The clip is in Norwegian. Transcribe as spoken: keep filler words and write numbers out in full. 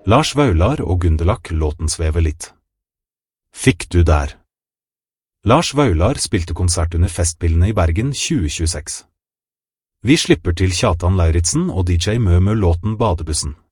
Lars Vaular og Gunderlach låten svever litt. Fikk du der? Lars Vaular spilte konsert under Festspillene i Bergen tjue tjueseks. Vi slipper til Kjartan Lauritzen og D J Mø med låten Badebussen.